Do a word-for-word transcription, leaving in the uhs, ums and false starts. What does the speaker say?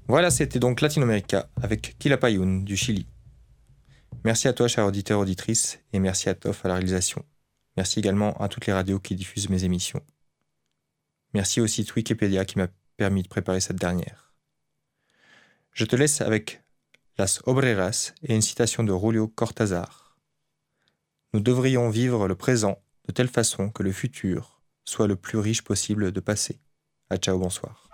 Voilà, c'était donc Latinoamérica avec Quilapayún du Chili. Merci à toi, cher auditeur, auditrice, et merci à Toff à la réalisation. Merci également à toutes les radios qui diffusent mes émissions. Merci au site Wikipédia qui m'a permis de préparer cette dernière. Je te laisse avec Las Obreras et une citation de Julio Cortázar. Nous devrions vivre le présent de telle façon que le futur soit le plus riche possible de passé. À ciao, bonsoir.